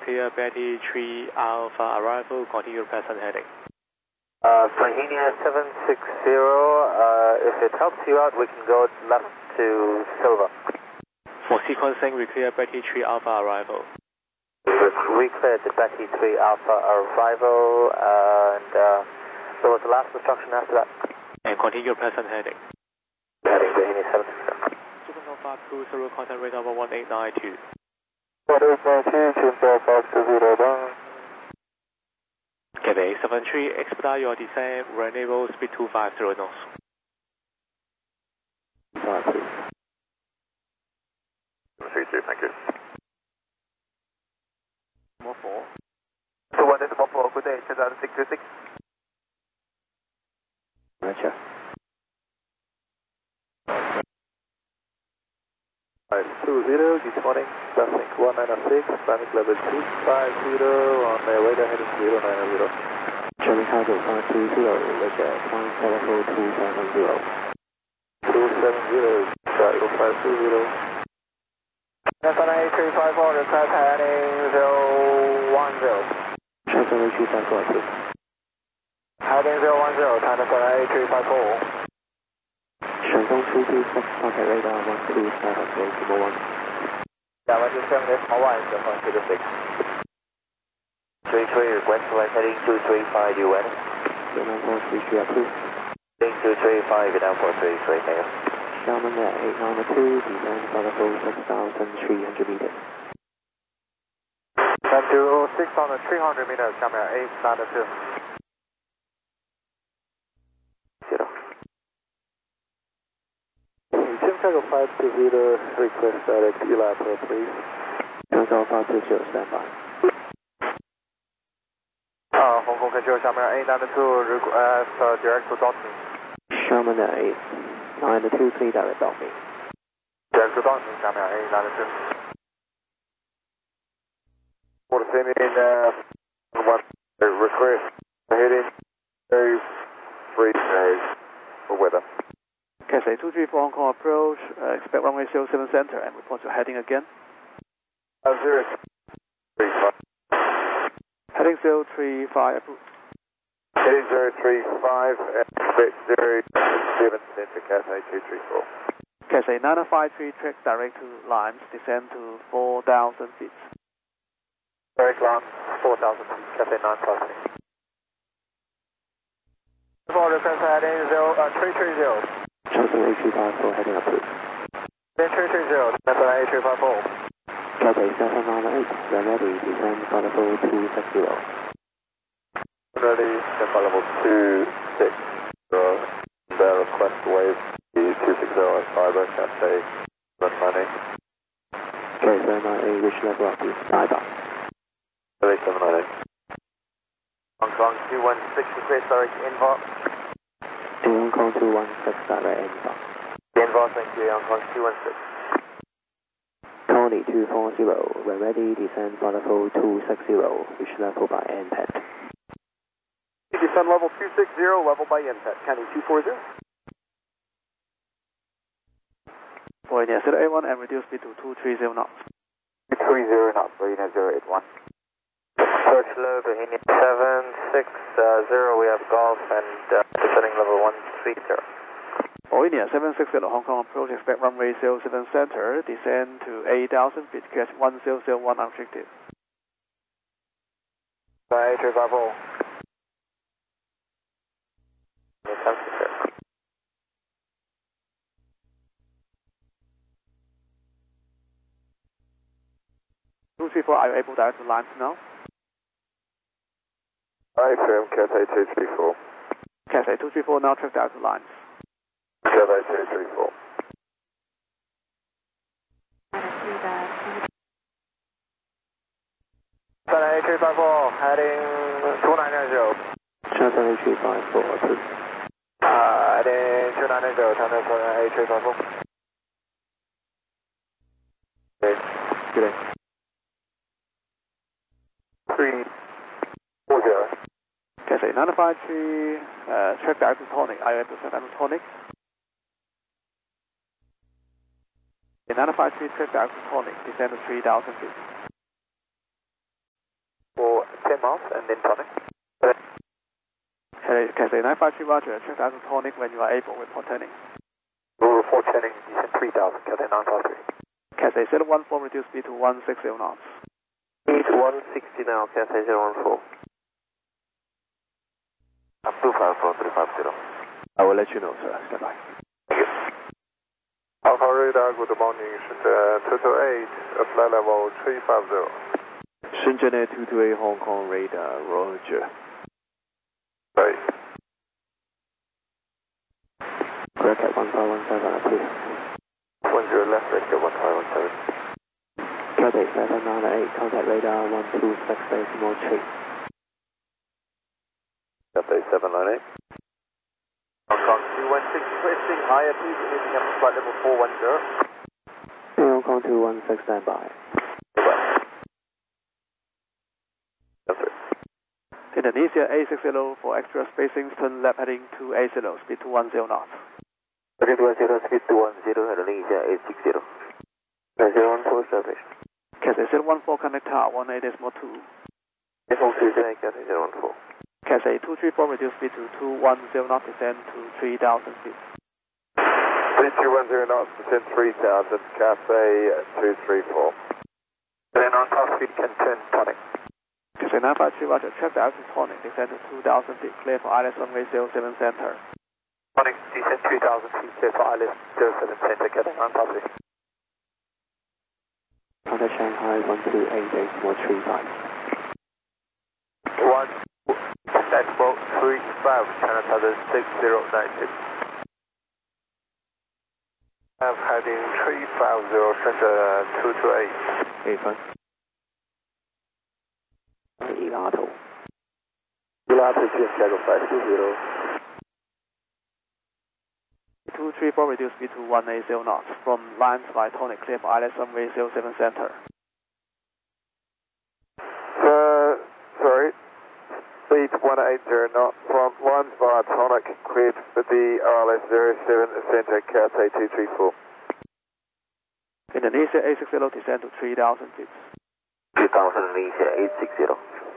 clear Betty 3 Alpha arrival, continue present heading. Bohemia 760, if it helps you out, we can go left to Silva. For sequencing, we clear Betty 3 Alpha arrival. We cleared the Betty 3 Alpha arrival, and so what's the last instruction after that? And continue present heading. Heading Bohemia 760. Signal 520, contact radar 1892. 1892, Jim 520 down. Cathay 73, expedite your descent, renewable speed 250 knots. 32, thank you. More 4. 21 decimal 4, good day, 10626. Roger. 520, this morning, traffic 196, traffic level 250 on the radar heading 090. Traffic Cargo 520, Roger, flying telephone 270. 270, Charlie 520. National A354, request heading 010. Transfer A354, please. Heading 010, National A354. 顺风226, contact radar 127, 1. Yeah, 127.1, Japan 26. 33, request flight heading 235, UN. Vietnam 433, approved. Heading 235, Vietnam 433, thank you. Xiamen at 892, descend level 6,300 meters. 6,300 meters, Xiamen at 892. 0. Chicago 520, request direct ELAPRO, please. Chicago 520, stand by. Hong Kong Control, Xiamen 892, request direct to Dalton. Xiamen at 892, please direct Dalton. Direct to Dalton, Xiamen 892. For the same in one request heading very free for weather. Cathay 234 Hong Kong approach, expect runway 07 center and report your heading again. 035. Heading 035 approved. Heading 035, expect 07 center, Cathay 234. Cathay 953, track direct to lines, descend to 4,000 feet. Direct line, 4,000 feet, Cathay 953. For request heading 330. Transfer A354, heading approved. Then 330, that's an A354. Cathay 798, when ready, descend level 260. Ready, descend level 260. Their request wave is 260 at fiber, Cathay 798. Cathay 798, which level up to? Fiber. Cathay 798. Hong Kong 216, request direct inbox. Hong Kong 216, direct inbox. Inbox, thank you, Hong Kong 216. Tony 240, when ready, descend level 260, which level by NPAT. Descend level 260, level by NPAT, County 240. For India 081 and reduce speed to 230 knots. 230 knots, Bohemia 081. Approach low, Bohemia 760, we have Golf and descending level 130. For India 760 Hong Kong approach, expect runway 07 center, descend to 8,000 feet, catch 1001 unrestricted. By A350. Are you able to direct the lines now? I affirm Cathay 234. Cathay 234 now track direct the lines. Cathay 234. Cathay 354, heading 2990. Transfer A354, approved. Heading 2990, turn for A354. Good day. 340. Cathay 953, track direct to Tonic. Are you able to send out to Tonic? 953, track direct to Tonic, descend to 3,000 feet. off and then tonic. Cathay 953 Roger, check the isotonic when you are able, report turning. Roll 4 turning, descend 3000, Cathay 953. Cathay 014, reduce speed to 160 knots. Speed 160 now, Cathay 014. Up to 54350. I will let you know, sir. Stand by. Thank you. Alpha Radar, good morning. Shenzhen 228, flight level 350. Shenzhen Air 228 Hong Kong radar, Roger. Right. Correct at 1517, please. 10 left, right, 1517. Cathay 798, contact radar 126.3. Cathay 798. Hong Kong 216, requesting higher, please, anything up to flight level 410. Hong Kong 216, stand by. Indonesia A60 for extra spacing, turn left heading 280, speed 210 knots. Heading 210, speed 210, Indonesia A60. 014 service. Cathay 014, connect tower 18.2. 014, Cathay 014. Cathay 234, reduce speed to 210 knots, descend to 3000 feet. 3210 knots, descend 3000, Cathay 234. Then on top speed can turn tonic. Cathay 953 Roger, check the isotonic, descend to 2000 feet, clear for ILS runway 07 center. Tonic, descend 3000 feet, clear for ILS 07 center, Cathay 953. Contact Shanghai 1288.35. 1, Expo 35, China Tower 6096. I'm heading 350, Shenzhen 228. 8分。Elato. Elato, Chicago 520. 234, reduce speed to 180 knots. From lines by tonic, clear for ILS runway 07 center. Sorry. Speed 180 knots from lines via tonic, cleared for the RLS 07 center, Cathay 234. Indonesia A60, descend to 3000 feet. 3000, Indonesia 860.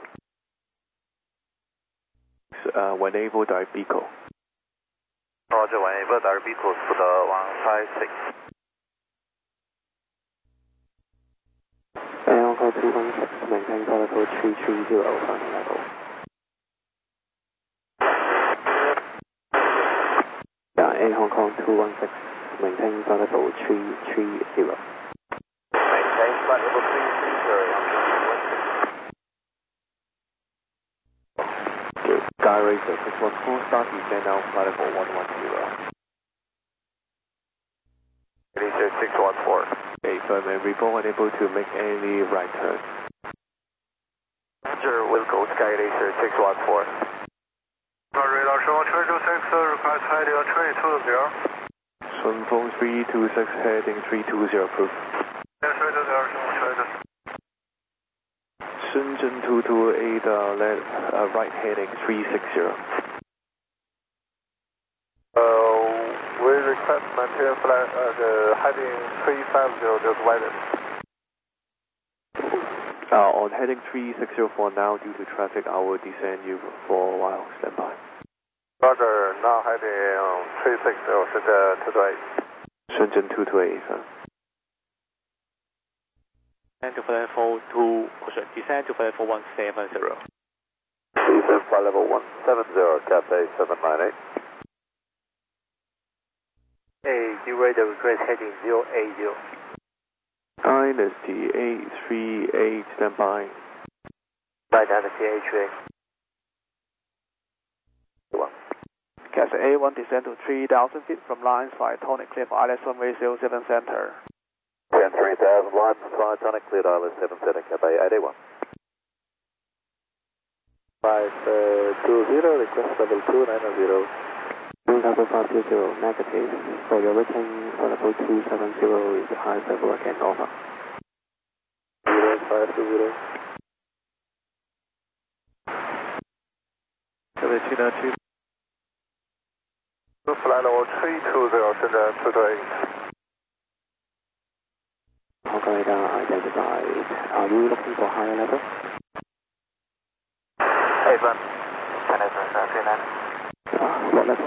When able, direct Bico. Roger, when able, direct Bico for the 156. Hong Kong 216, maintain protocol 330, final level. Air Hong Kong 216, maintain protocol 330. Maintain flight level 330. Sky Racer 614, start descend now, flight level 110. Indonesia 614. Firm and report unable to make any right turn. Roger, will go Sky Racer 614. Radar 326, request heading 320. 顺风 326, heading 320, approved. Yes, 320, Shenzhen 228, right heading 360. We request maintain flight heading 350, just waited. On heading 360 for now, due to traffic, I will descend you for a while. Stand by. Roger, now heading 360, Shenzhen 228. Shenzhen 228, sir. Descend to flight level descend to flight level 170. Descend flight level 170, Cathay 798. Radar request heading 080. Dynasty 838, stand by. By Dynasty 838. Cathay A1, descend to 3000 feet from lines via tonic, clear for ILS runway 07 center. 3000 lines via tonic, cleared ILS 7 center, Cathay 881. 520, request level 290. 520, negative. For your rating, for level 270 is the highest level I can offer. 0520. 7292. Flight level 320, Shenzhen 228. Hong Kong radar identified. Are you looking for higher level? 81, China 739. What level?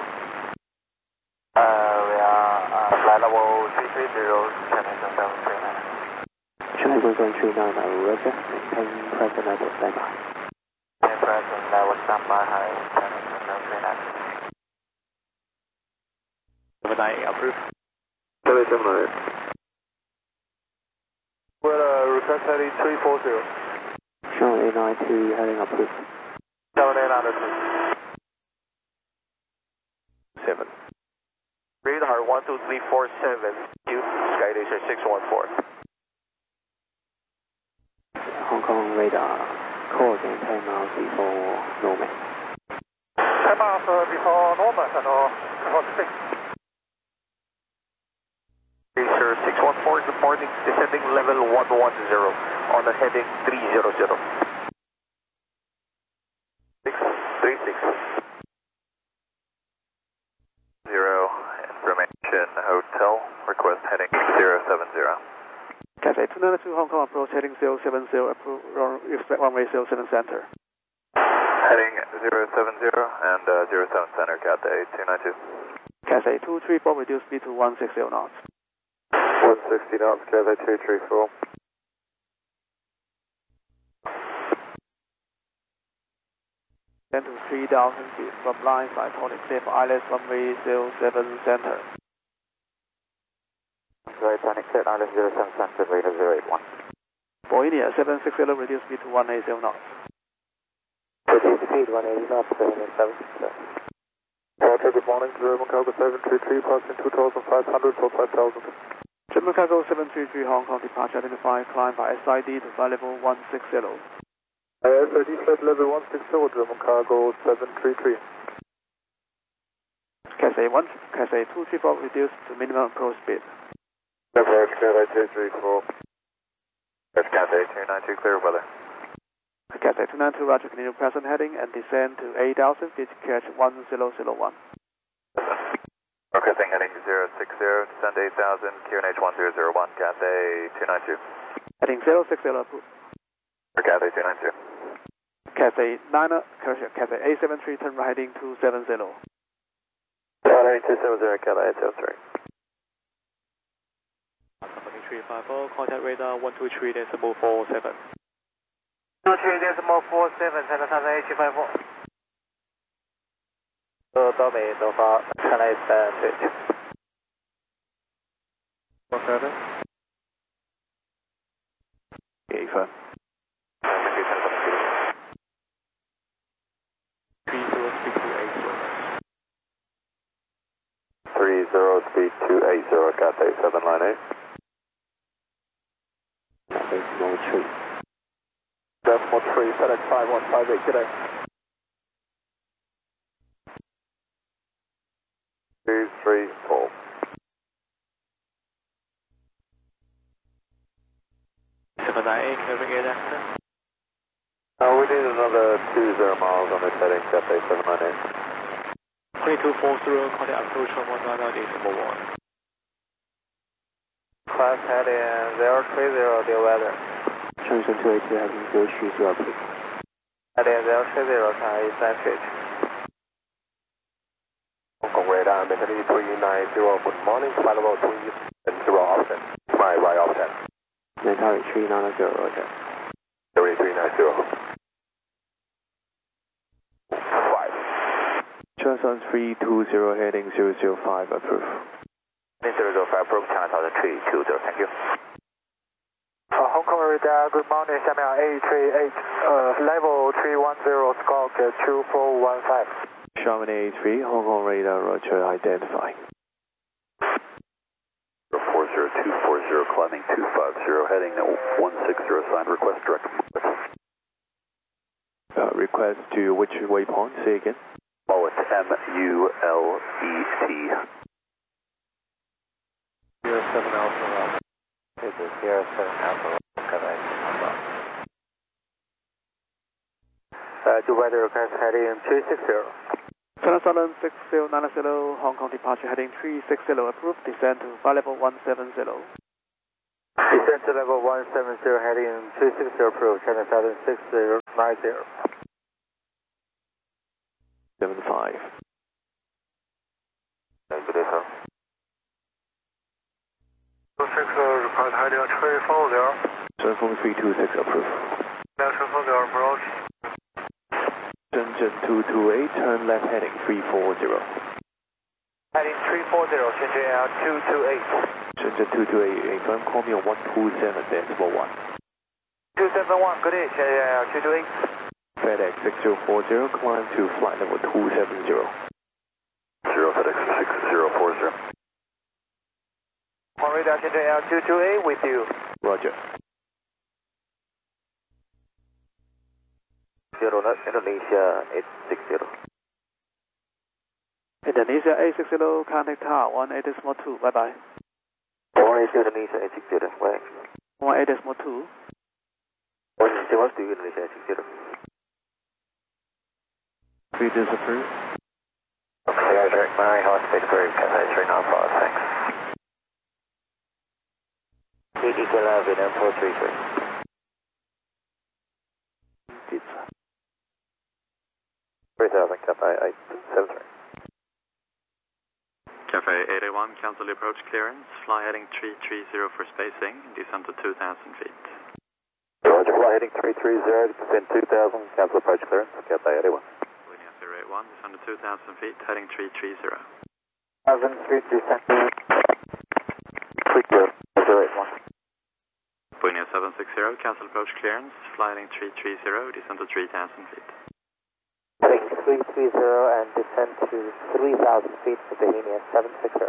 We are flight level 330, China 739. China 739, roger. Maintain present level, standby. Maintain present level, standby, high, China 739. 798 approved. 778. Well, request heading 340. China 892, heading approved. 7800. 7. Radar 12347, Skydation 614. Hong Kong radar, call again 10 miles before Norman. 10 miles before Norman and Hot 6. Sir 614, good morning, descending level 110 on the heading 300. 636. 0, information hotel, request heading 070. Cathay 292 Hong Kong approach heading 070, approve, expect runway 07 center. Heading 070 and 07 center, Cathay 292. Cathay 234, reduce speed to 160 knots. 160 knots, Cathay 234. Then to 3,000 feet from line side, holding clear for ILS runway 07 center. Right, turning clear, ILS 07 center, radar 081. For India 760, reduce speed to 180 knots. Reduce speed 180 knots, 787. Roger, good morning, German Cargo 733, passing 2,500 for 5,000. German Cargo 733 Hong Kong departure identify, climb by SID to flight level 160. SID flight level 160, German Cargo 733. Cathay 234, reduce to minimum approach speed. Approach Cathay 234. That's Cathay 292, clear weather. Cathay 292, roger, continue present heading and descend to 8,000 feet, catch 1001. Requesting heading 060, descend 8,000, QNH 1001, Cathay 292. Heading 060, approved. For Cathay 292. Cathay A73, turn right heading 270. Cathay 270, Cathay 873. 354, contact radar 123.47. 123.47, China 854.到北东方，看来338。 47. 8 firm. 30 speed to 80. 30 speed 280, Cathay 798. Cathay Small Tree. Decimal 3, FedEx 5158, good day. 234. 798, clearing air after. We need another 20 miles on this heading, Cathay 798. 2240, contact approach from 190.1. Class heading 030, dear weather. China 282, heading 030, approved. Heading 030, China East Entry. Hong Kong radar, maintain 390, good morning, flight level 370 option. My right option. Mentari 390, roger. 390. China 320, heading 005, approved. 005, approach China 320, thank you. Hong Kong radar, good morning, 下面838, level 310, squawk 2415. Xiamen 83, Hong Kong radar, roger, identify. 40240, climbing 250, heading 160, signed, request direct. Request to which waypoint? Say again. Mullet, M-U-L-E-T. 07 Alpha, this is 07 Alpha, Quebec. Do weather request heading 360. China Southern 6090, Hong Kong departure heading 360, approved, descend to flight level 170. Descend to level 170, heading 360, approved, China Southern 6090. 75. Good day, sir. 6 required heading on 340. 74326 approved. Now 340 approach. Shenzhen 228, turn left heading 340. Heading 340, Shenzhen Air 228. Shenzhen 228, inform call me on 127.1. 271, good day, Shenzhen Air 228. FedEx 6040, climb to flight level 270. 0 FedEx 6040. On radar, Shenzhen Air 228 with you. Roger. 0 knot, Indonesia 860. Indonesia 860, contact tower 18.2, bye bye. 180 Indonesia 860, way. 18.2. 180 Indonesia 860. Speed is approved. Okay, Roger, my high speed approved, Cathay 395, thanks. Need equal Vietnam 433. Pizza. 3000, Cathay 873. Cafe 881, cancel the approach clearance. Fly heading 330 for spacing. Descend to 2,000 feet. Roger, fly heading 330, descend 2000, cancel approach clearance, Cathay 81. Wind 081, descend to 2,000 feet, heading 330. 1000 feet, descent. 38081. Wind 760, cancel approach clearance. Fly heading 330, descend to 3,000 feet. Heading 330 and descend to 3,000 feet for Bohemia 760.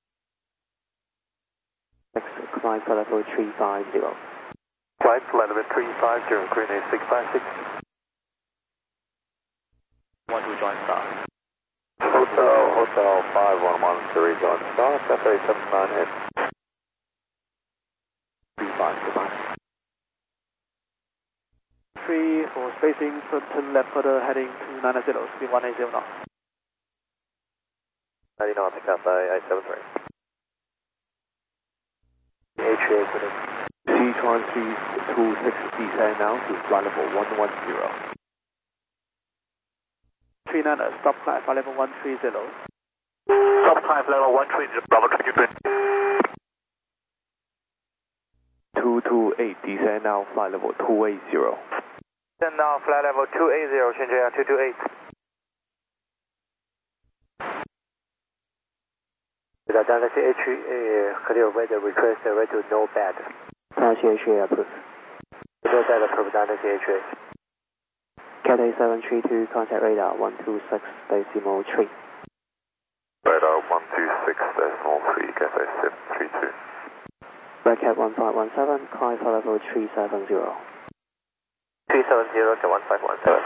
Climb for level 350. Flight level 350, green 656. 12 join star. Hotel 5113, join star, Cathay 798. 35, goodbye. 3 for spacing, turn left further, heading 290, speed 180 knots. 90 knots, Cathay 873. HA for the Sichuan 326, descend now to flight level 110. 39, stop climb, flight level 130. Stop climb level 130, Bravo 23. 228, descend now flight level 280. Descend now flight level 280, Shenzhen Air 228. Galaxy HA, clear weather request right to no bad. Galaxy HA approved. No bad approved, Galaxy HA. Cathay 732, contact radar 126.3. Radar 126.3, Cathay 732. Red Cat 1517, climb for level 370. 370 to 1517.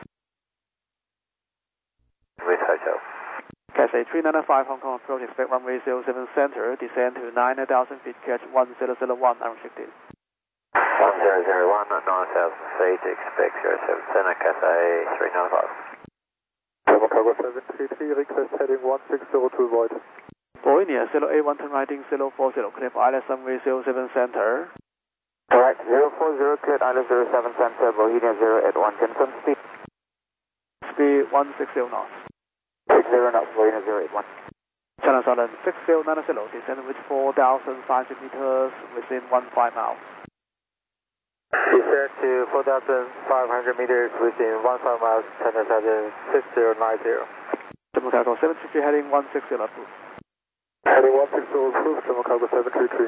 With hotel. Cathay 395, Hong Kong approach, expect runway 07 center, descend to 9,000 feet, catch 1001, unrestricted. 1001, 9,000 feet, expect 07 center, Cathay 395. Bravo Cargo 733, request heading 1602 void. Bohemia 081, turn righting 040, clear for ILS runway 07 center. Correct, 040, cleared ILS 07 center, Bohemia 081, confirm speed. Speed 160 knots. 60 knots, Bohemia 081. China Southern 6090, descend with 4,500 meters within 15 miles. Descend to 4,500 meters within 15 miles, China Southern 6090. German Cargo 733, heading 160 approved. Heading 160 approved, German Cargo 733.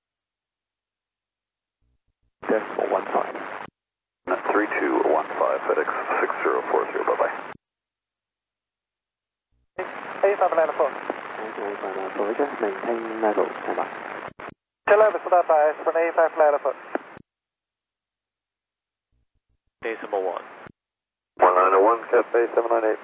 Decimal 15. 3215, FedEx 6040, bye-bye. A594. Roger, maintain level, stand by. Hello, Mr. Data, from A594. Decimal 1. 1901, Cathay 798.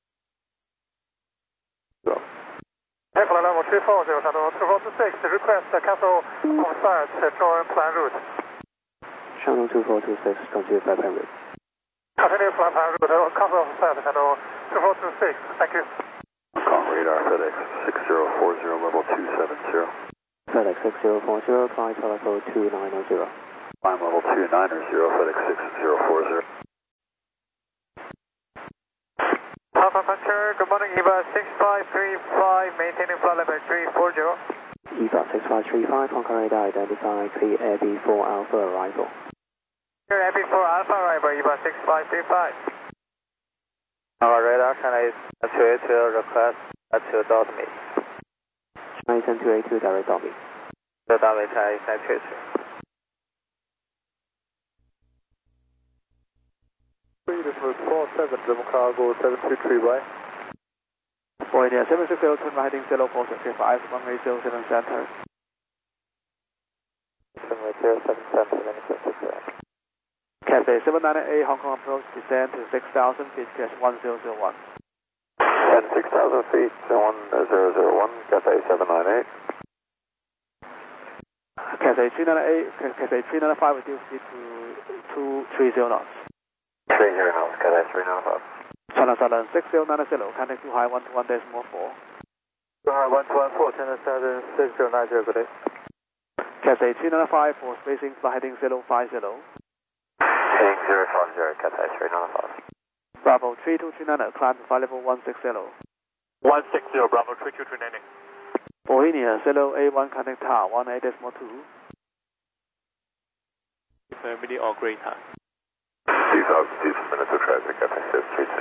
Airflight level 340, Channel 2426, request cancel on site, join plan route. Channel 2426, continue flight plan route. Continue plan route, cancel on site, Channel 2426, thank you. Hong Kong radar, FedEx 6040, level 270. FedEx 6040, climb for level 290. Climb level 290, FedEx 6040. Hong Alpha Center, good morning, EVA 6535, maintaining flight level 340. EVA 6535, Hong Kong radar identify clear AB4 Alpha arrival. Clear AB4 Alpha arrival, EVA 6535. Our radar China 282 request to dot me. China 282 direct dot me. The China 282. This was 47, German cargo 723 by. For India 760, turn right heading 04, 5, runway 07 center. 777, Cathay 798, Hong Kong approach, descend to 6,000 feet, catch 1001. And 6,000 feet, 1001, Cathay 798. Cathay 398, Cathay 395, reduce speed to 230 knots. 30 knots, Cathay 395. China Southern 6090, contact 2 high 121.4. 2 high 121.4, China Southern 6090, good day. Cathay 395 for spacing, flight heading 050. Heading 050, Cathay 395. Bravo 3239, climb to flight level 160. 160, Bravo 3239. For India 0A1, contact tower 18.2. Midi or greater. 2,000 minutes of traffic, Cathay 732.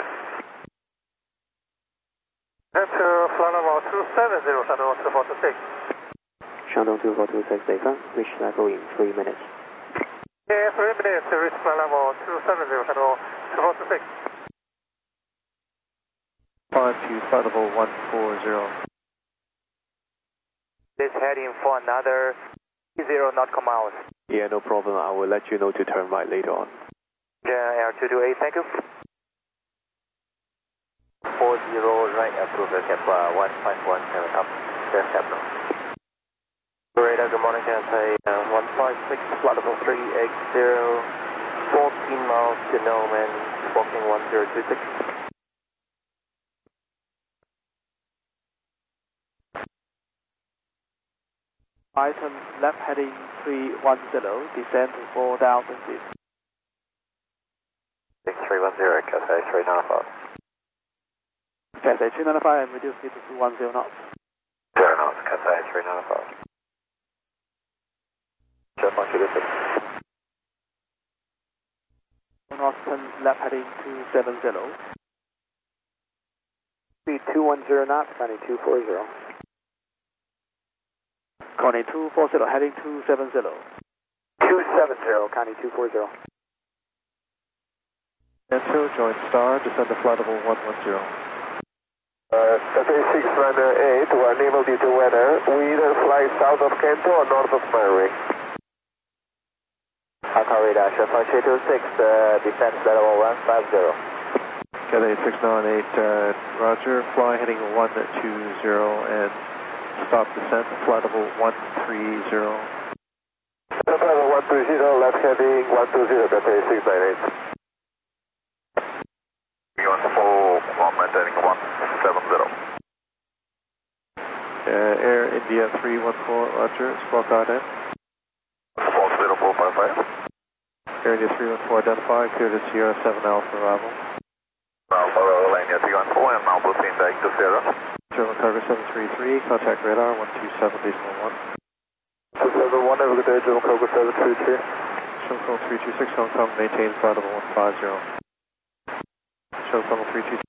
Enter flight level 270, Shandong 246. Shandong 2426 Dayton, reach level in 3 minutes. Yeah, 3 minutes to reach flight level 270, Shandong 246. 5 to flight level 140. This heading for another 0 nautical miles. Yeah, no problem. I will let you know to turn right later on. Air 228, thank you. 40 right approval, cap 1517 up, there capital. Radar, good morning, Cathay 156, flight level 380, 14 miles to Nome and walking 1026. Item left heading 310, descend to 4,000 feet. 6310, Cathay 395. Cathay 395 and reduce speed to 210 knots. 0 knots, Cathay 395. Just 126. Northern left heading 270. Speed 210 knots, landing 240. Connie 240, heading 270. 270, county 240. Enter, join star, descend to flight level 110. Cathay 698, we're unable due to weather. We either fly south of Kento or north of Murray. Hong Kong radar, Chef 326, descend level 150. Cathay 698, roger, fly heading 120 and stop descent, flight level 130. Level 130, left heading 120, Cathay 698. You want to full maintaining 170. Air India 314, roger, squawk RN. 40455. Air India 314 identified, clear to Sierra 7 Alpha arrival. Alpha India 314 and now proceed back to Sierra. German cargo 733, contact radar 127.1. Level 1, have a good day, German cargo 733. Show call 326, Hong Kong, maintain flight level 150. Show call 326.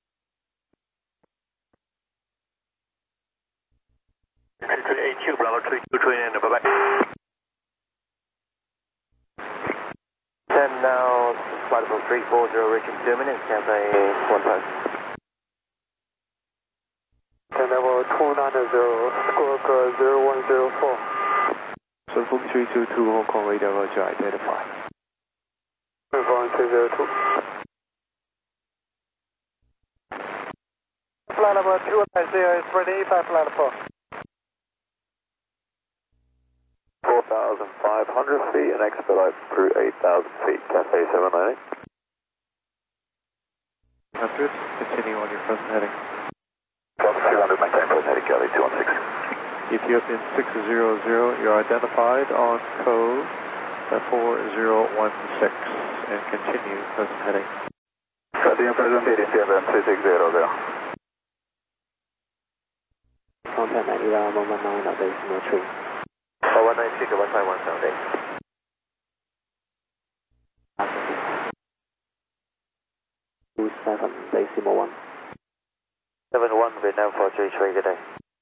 328, Bravo 3229, bye-bye. Then now, flight level 340, reaching 2 minutes, Cathay 15. And level 290, squawk 0104. So Book 322 Hong Kong radar, roger, identify. 1202. Flight level 290 is ready, flight level 4,500 feet and expedite through 8,000 feet, Cathay 798. 100, continue on your present heading. 200, maintain present heading, Cathay 216. Ethiopian 600, you're identified on code 4016 and continue present heading. Cathay present heading, Ethiopian 360 there. contact Manila 119.3. 193 to 15178. 27.1. 71 Vietnam 433, good day.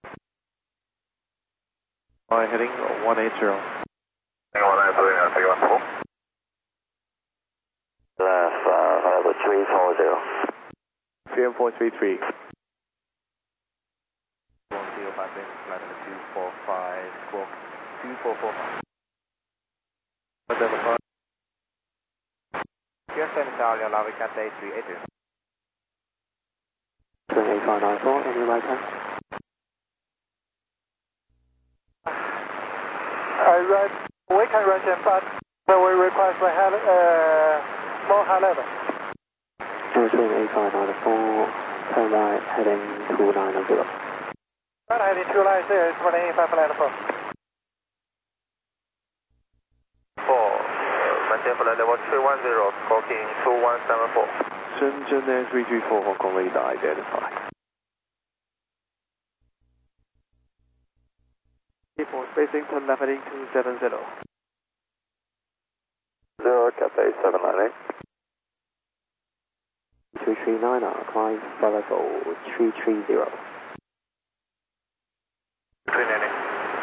Heading 180. 193, now take 14. Left, level 340. CM 433. 105, flight number 245, squawk 2445. Identify. Houston, Charlie, Lava Cathay 380. Twin 8594, any right hand? We can range in, but we request more high level. Twin 8594, turn right, heading 290. Right heading 290, 25 land 4. maintain flight level 310, squawking 2174. Shenzhen Air 334, Hong Kong radar identified. For spacing, turn left heading 270. 0, Cathay 798. 239, climb for level 330. 390.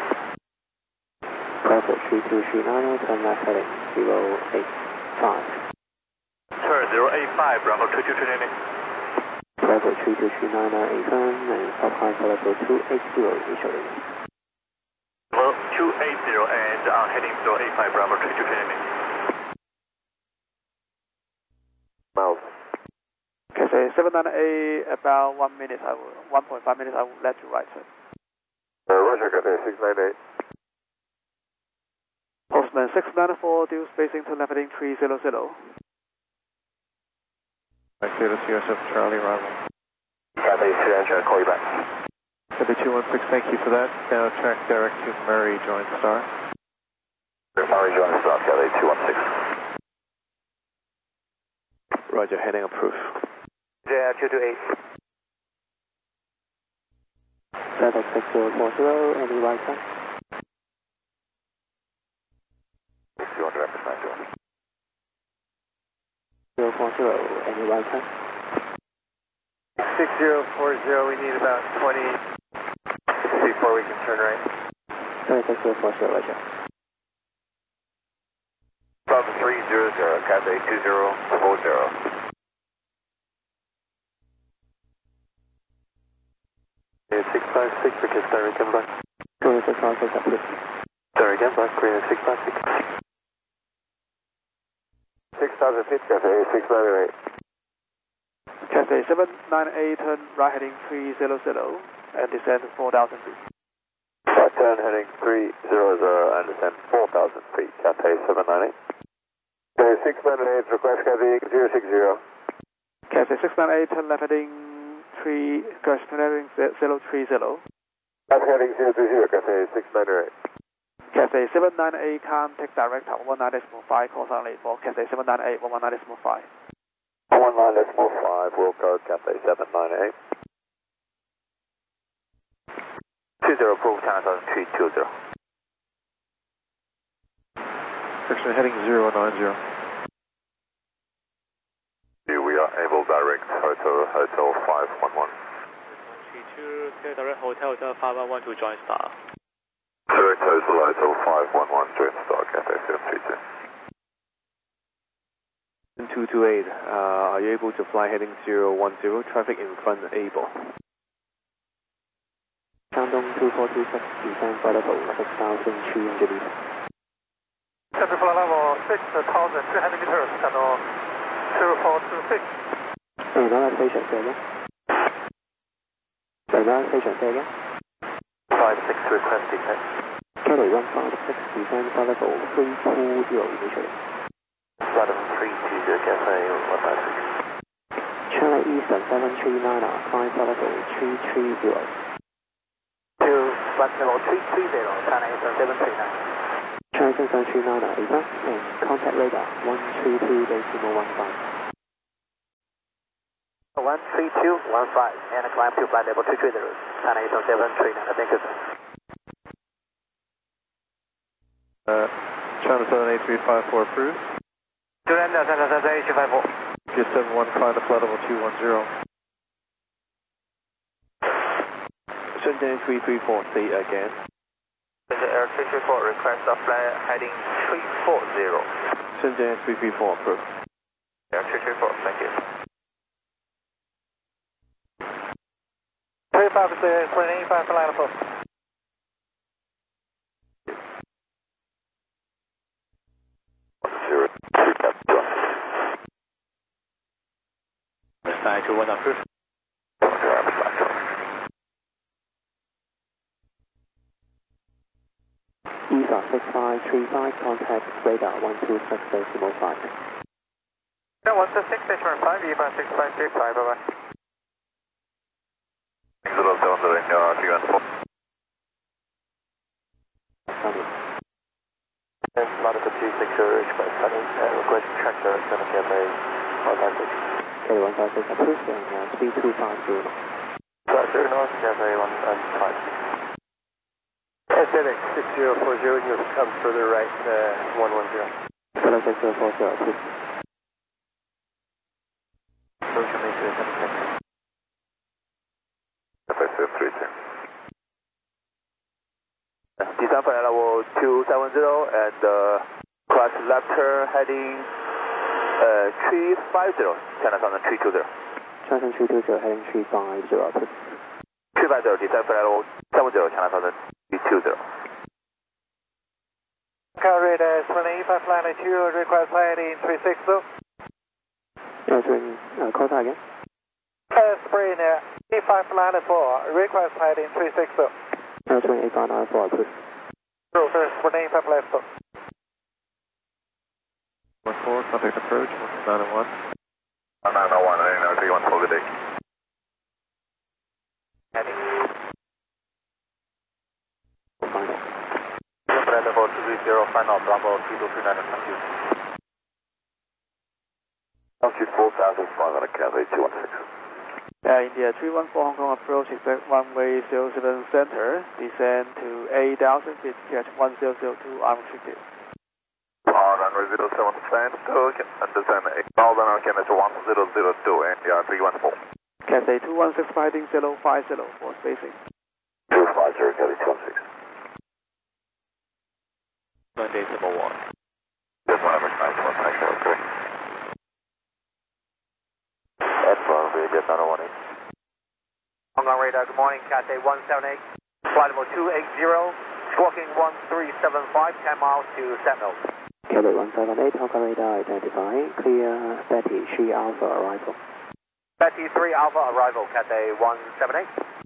Level 3239, turn left heading 085. Turn 085, Bravo 2290. Level 3239, turn and stop high for level 280 initially. Well, 280 and heading 085, Bravo 2290. Miles. Cathay 798, about 1 minute, 1.5 minutes, I will let you right, sir. Roger, Cathay 698. Postman 694, due spacing, turn left heading 300. Status USF Charlie, arrival. Cathay 300, call you back. Cathay 216, thank you for that. Now track direct to Murray, join star. Murray, join star, Cathay 216. Roger, heading approved. JR 228. FedEx 6040, any right hand? 200 representative. 040, any right hand? 6040, we need about 20 before we can turn right. FedEx 6040, Roger. Bravo 300, Cathay 2040. 656, because direct and back. 2656 approved. Direct and back, 656. 6,000 feet, Cathay 698. Cathay 798, turn right heading 300 and descend 4,000 feet. Right turn heading 300 and descend 4,000 feet, Cathay 798. Cathay 698, request Cathay 060. Cathay 698, turn left heading 030. Left heading 030, Cathay 698. Cathay 798, can take direct at 19.5, call only for Cathay 798, 19.5. 19.5, will go Cathay 798. 20 approved, 10,320. Section heading 090. We are able direct hotel 511. 32, direct hotel 511 to join star. Direct hotel 511, join star, Cathay 732. 228, are you able to fly heading 010, traffic in front able? Shandong 2426, descend for level 6,300 meters. Center flight level 6,300 meters, channel 0426. Another station, say again. Another station, say again. 56 request detect. Cathay 156, descend for level 320 initially. Flight level 320, Cathay 156. Channel Eastern 739, climb for level 330. To flight level 330, China Eastern 739. China Eastern 739, advance and contact radar 132.15. 13215 and climb to flight level 230. China Eastern 739, thank you sir. China 78354 approved. Surrender, China 78354. Pier 71, climb to flight level 210. Shenzhen 334, say again. Air 334, request of flight heading 340. Shenzhen 334 approved. Air 334, thank you. 350, 25 flight level. Sky 21 approved. ESA 6535, contact radar 126.5. No, 126.5, EVA 6535, bye-bye. 070 314. And Monaco 260, express heading, request tractor 7 Cafe 156. K156 approved and 3250. Tractor North Cafe 156. SNX 6040, you come further right 110. Fellow 6040 approved. Motion make sure 7 FS32. Descend flight level 270 and cross left turn heading 350, China Southern 320. China 320 heading 350 approved. 350, descend flight level 70, China Southern 320. Car radar 25 flight 2, request heading 360. Call that again. Spring 85 flight 4, request heading 360. Spring 8594 approved. Rotor Spring 85 flight 4. 14, contact approach, 901. 901, I know 314, good day. Heading. Final. Flight level 230, final, Bravo 3239, thank you. Altitude 4,500, Cathay 216. India 314 Hong Kong approach, expect runway 07 center, descend to 8,000 feet, catch 1002 unrestricted. Runway 07 center, descend 8,000, Canada 1002, India 314. Cathay 216 fighting 050 for spacing. 250, Cathay 216. Monday 1. This one, average 91, thank you, okay. Edinburgh, radio 918. Hong Kong radar, good morning, Cathay 178, flight level 280, squawking 1375, 10 miles to Sentinel. Cathay 178, Hong Kong radar identifying, clear Betty 3 Alpha arrival. Betty 3 Alpha arrival, Cathay 178.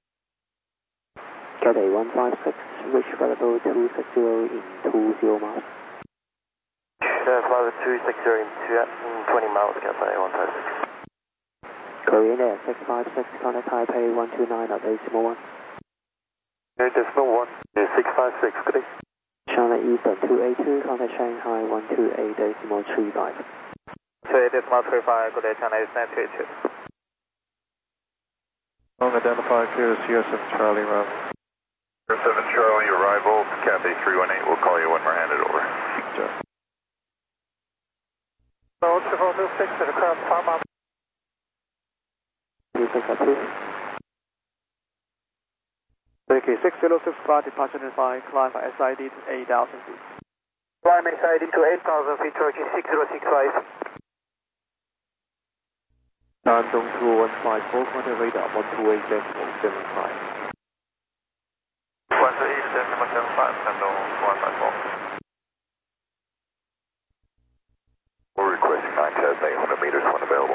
Cathay 156, reach flight level 260 in 20 miles. Flight level 260 in 20 miles, Cathay 156. Korean Air 656, contact Taipei 129 at decimal 1. Decimal 1, 656, good day. China Eastern 282, contact Shanghai 128 decimal 35. 28 decimal 35, good day, China Eastern 282. Long identified, clear CS7 Charlie Rob. 07 Charlie, arrival, Cathay 318, we'll call you when we're handed over. Sure. So 2426 to the cross Palma. 26 approved. Okay, 6065, departure notified, climb by SID to 8,000 feet. Climb SID to 8,000 feet, Turkey 6065. Shandong 2154, contact radar 128.75. 128.75, Shandong 154. We're requesting 9,800 meters when available.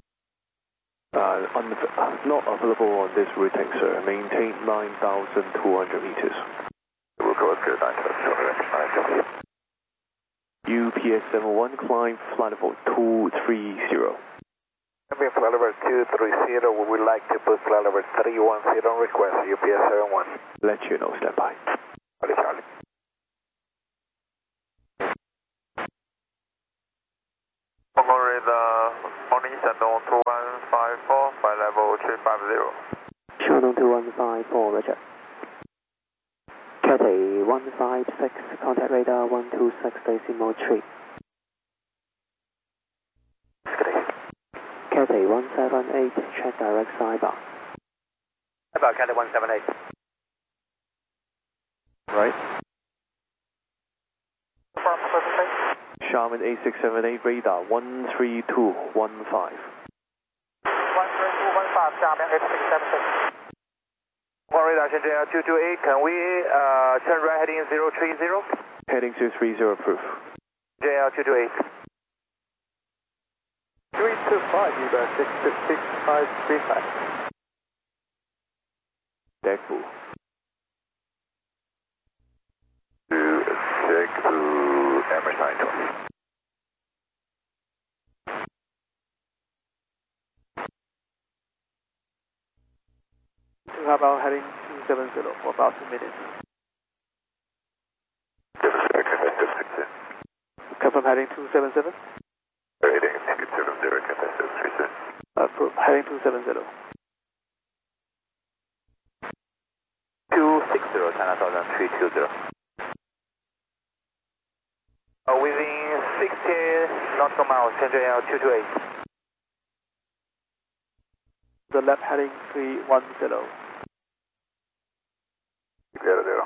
Not available on this routing, sir. Maintain 9,200 meters. We'll go up to 9,200. UPS 71, climb flight level 230. Flight level 230, we would like to put flight level 310 on request, UPS 71. Let you know, stand by. Charlie, Charlie. Morning, Shandong 2154, 154, Roger. Cathay 156, contact radar 126.3. Cathay 178, check direct sidebar. About Cathay 178. Right. Confirm present. Xiamen 8678 radar 13215. 13215,下面 8676. One radar, Shenzhen 228, can we turn right heading 030? Heading 230 approved. Shenzhen 228. 325, Uber 66535. Deck full. 26 to Emerson 20. How about heading 270 for about 2 minutes? Confirm heading 277? Heading 270, Cathay 636. Approved. Heading 270. 260, China 320. Within 60 nautical miles, Shenzhen 228. The left heading 310. 0.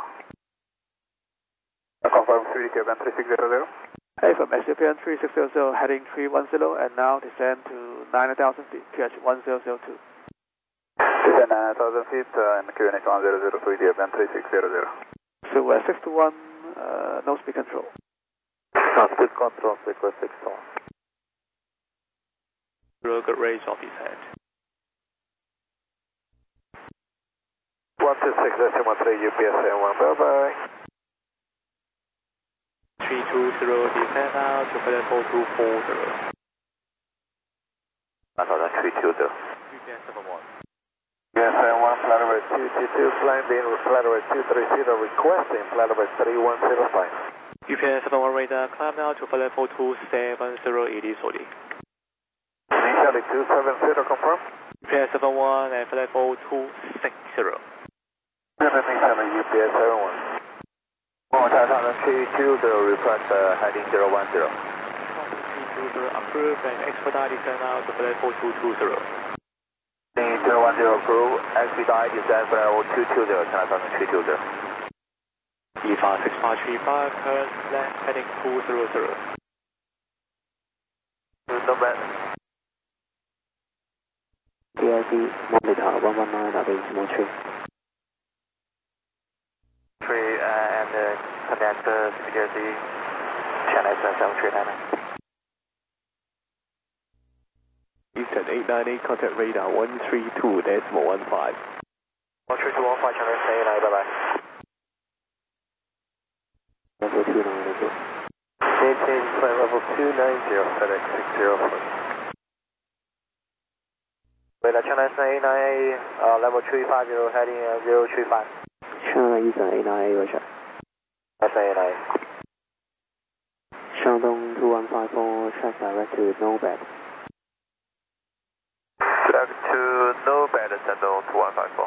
Confirm 3 3600. Hey, from SCPN 3600, heading 310, and now descend to 9,000 feet, QH 1002. Descend 9,000 feet and QNH 1003, DFN 3600. So 621, no speed control. Speed control, request 61. Good raise off his head. 126.13 UPS A1, bye bye. 320, descend now to flight 4240. 9,320. UPS 71. Yes, A1, flight over 222, flying in flight over 230, requesting flight over 3105. UPS 71 radar, climb now to flight 4270, it is holding. Initially 270, confirm. UPS 71 and flight 4260. Initially UPS 71. One more time, 320, request heading 010. 320, approved and expedite descend now to flight 4220. 010 approved, expedite descend flight 220, China 320. EFA 6535, current left heading 200. Number. PIC, monitor 119 at decimal tree. And connect CPRC China 739. Eastern 898, contact radar 132.15. 13215, China 889, bye bye. Level 290. Maintain flight level 290, FedEx 604. Radar China 898, level 350, heading 035. China Eastern 898, Roger. China 898. Shandong 2154, track direct to Nobed. Track to Nobed, Shandong 2154.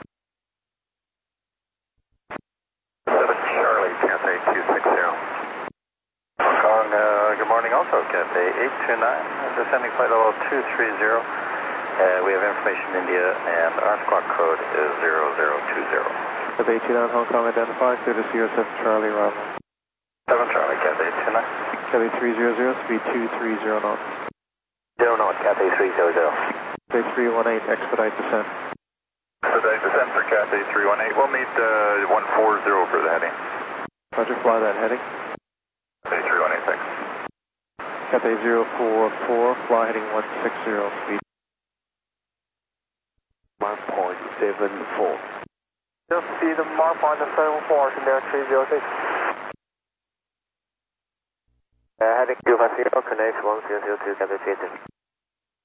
7 Charlie, Cathay 260. Hong Kong, good morning also, Cathay 829, descending flight level 230. We have information in India, and our squawk code is 0020. Cathay 829, Hong Kong identified, clear to CSF Charlie arrival. 7 Charlie, Cathay 829. Cathay 300, speed 230 knots. 0 knots, Cathay 300. Cathay 318, expedite descent. Expedite descent for Cathay 318. We'll meet 140 for the heading. Roger, fly that heading. Cathay 318, thanks. Cathay 044, fly heading 160, speed 1.74. Just speed mark on the 74, Shenzhen 306. Heading 250, connect 1002, Cathay 3.